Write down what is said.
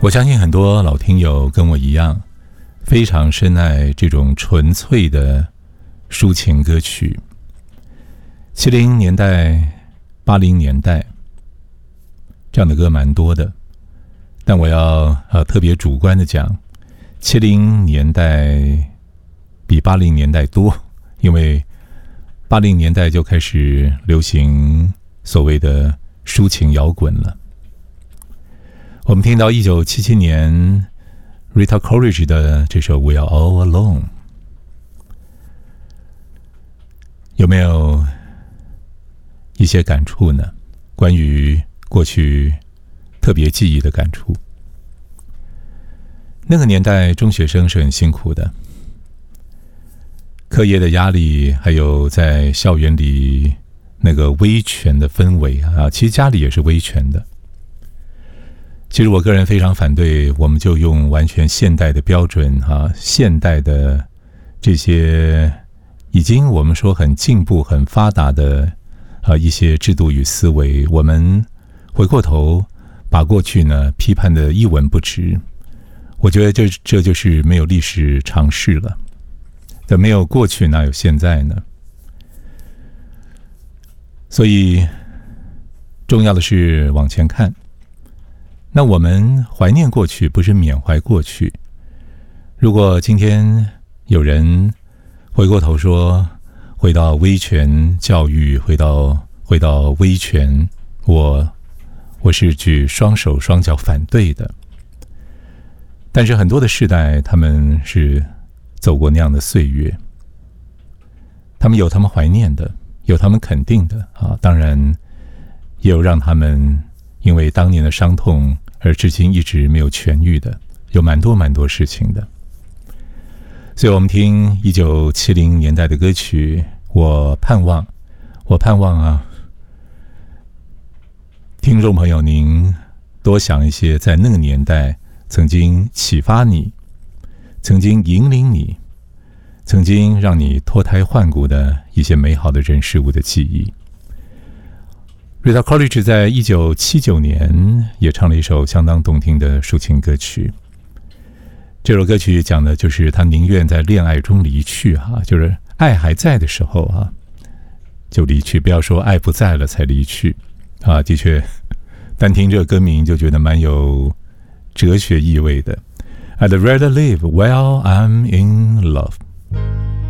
我相信很多老听友跟我一样，非常深爱这种纯粹的抒情歌曲。70年代、80年代这样的歌蛮多的，但我要特别主观的讲，70年代比80年代多，因为80年代就开始流行所谓的抒情摇滚了。我们听到1977年 Rita Coolidge 的这首 We Are All Alone， 有没有一些感触呢？关于过去特别记忆的感触。那个年代中学生是很辛苦的，课业的压力，还有在校园里那个威权的氛围啊，其实家里也是威权的。其实我个人非常反对，我们就用完全现代的标准现代的这些已经我们说很进步、很发达的一些制度与思维，我们回过头把过去呢批判的一文不值。我觉得这就是没有历史常识了。但没有过去哪有现在呢？所以重要的是往前看。那我们怀念过去，不是缅怀过去。如果今天有人回过头说，回到威权教育，回到威权，我是举双手双脚反对的。但是很多的世代，他们是走过那样的岁月，他们有他们怀念的，有他们肯定的当然也有让他们因为当年的伤痛而至今一直没有痊愈的，有蛮多事情的。所以我们听1970年代的歌曲，我盼望听众朋友您多想一些在那个年代曾经启发你，曾经引领你，曾经让你脱胎换骨的一些美好的人事物的记忆。Rita Coolidge 在1979年也唱了一首相当动听的抒情歌曲。这首歌曲讲的就是他宁愿在恋爱中离去就是爱还在的时候就离去，不要说爱不在了才离去的确，单听这个歌名就觉得蛮有哲学意味的。I'd rather live while I'm in love。